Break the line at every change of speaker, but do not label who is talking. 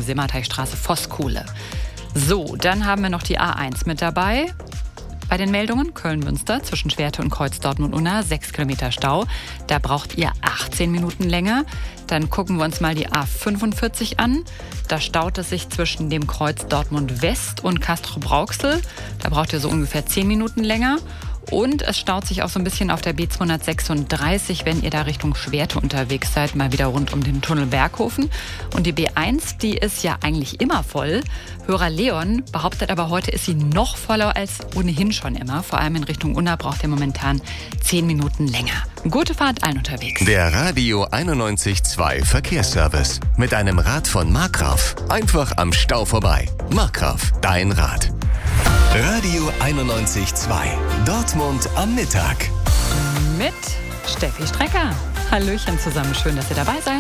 Simmerteichstraße, Voskuhle. So, dann haben wir noch die A1 mit dabei. Bei den Meldungen Köln-Münster zwischen Schwerte und Kreuz Dortmund-Unna 6 Kilometer Stau. Da braucht ihr 18 Minuten länger. Dann gucken wir uns mal die A45 an. Da staut es sich zwischen dem Kreuz Dortmund-West und Castrop-Rauxel. Da braucht ihr so ungefähr 10 Minuten länger. Und es staut sich auch so ein bisschen auf der B236, wenn ihr da Richtung Schwerte unterwegs seid, mal wieder rund um den Tunnel Berghofen. Und die B1, die ist ja eigentlich immer voll. Hörer Leon behauptet aber, heute ist sie noch voller als ohnehin schon immer. Vor allem in Richtung Unna braucht ihr momentan 10 Minuten länger. Gute Fahrt allen unterwegs.
Der Radio 91.2 Verkehrsservice. Mit einem Rad von Markgraf. Einfach am Stau vorbei. Markgraf, dein Rad. Radio 91.2. Dortmund am Mittag.
Mit Steffi Strecker. Hallöchen zusammen, schön, dass ihr dabei seid.